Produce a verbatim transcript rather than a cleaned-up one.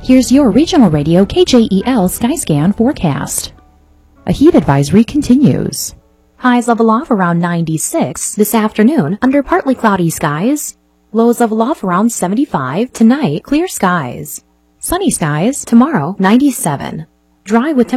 Here's your regional radio K J E L Skyscan forecast. A heat advisory continues. Highs level off around ninety-six this afternoon under partly cloudy skies. Lows level off around seventy-five. Tonight, clear skies. Sunny skies tomorrow, ninety-seven. Dry with